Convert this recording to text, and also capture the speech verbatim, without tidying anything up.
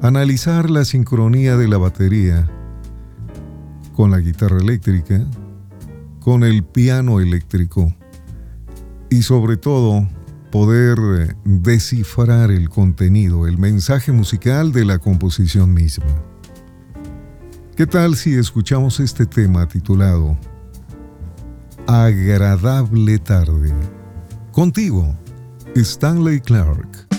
analizar la sincronía de la batería con la guitarra eléctrica, con el piano eléctrico y sobre todo poder descifrar el contenido, el mensaje musical de la composición misma. ¿Qué tal si escuchamos este tema titulado Agradable tarde? Contigo, Stanley Clarke.